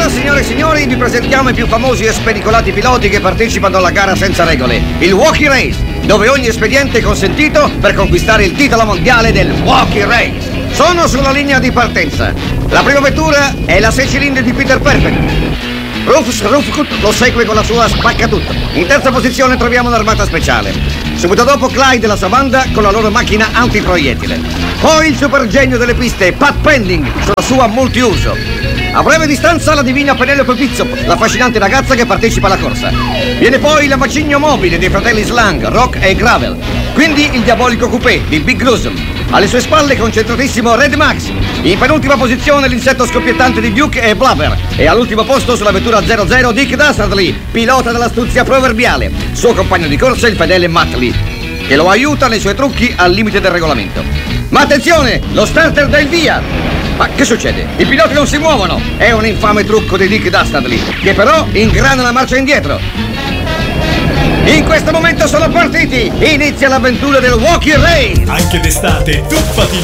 ora, signore e signori, vi presentiamo i più famosi e spericolati piloti che partecipano alla gara senza regole, il Walkie Race, dove ogni espediente è consentito per conquistare il titolo mondiale del Walkie Race. Sono sulla linea di partenza. La prima vettura è la 6 cilindri di Peter Perfect. Rufus Rufkut lo segue con la sua spaccatutto. In terza posizione troviamo l'armata speciale. Subito dopo Clyde e la sua banda con la loro macchina antiproiettile. Poi il super genio delle piste, Pat Pending, sulla sua multiuso. A breve distanza la divina Penelope Pizzop, la affascinante ragazza che partecipa alla corsa. Viene poi la macigno mobile dei fratelli Slang, Rock e Gravel. Quindi il diabolico coupé di Big Gruesome. Alle sue spalle concentratissimo Red Max. In penultima posizione l'insetto scoppiettante di Duke e Blubber. E all'ultimo posto sulla vettura 00 Dick Dastardly, pilota dell'astuzia proverbiale. Suo compagno di corsa il fedele Matt Lee, che lo aiuta nei suoi trucchi al limite del regolamento. Ma attenzione, lo starter dà il via. Ma che succede? I piloti non si muovono. È un infame trucco di Dick Dastardly, che però ingrana la marcia indietro. In questo momento sono partiti. Inizia l'avventura del Walkie Race. Anche d'estate tuffati